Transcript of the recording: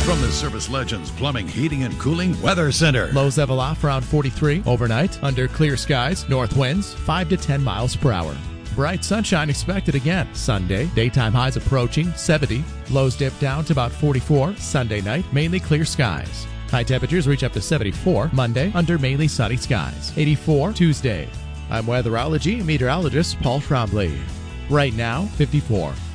From the Service Legends Plumbing, Heating, and Cooling Weather Center. Lows level off around 43 overnight. Under clear skies, north winds 5 to 10 miles per hour. Bright sunshine expected again Sunday. Daytime highs approaching 70. Lows dip down to about 44 Sunday night. Mainly clear skies. High temperatures reach up to 74 Monday under mainly sunny skies. 84 Tuesday. I'm weatherology meteorologist Paul Trombley. Right now, 54.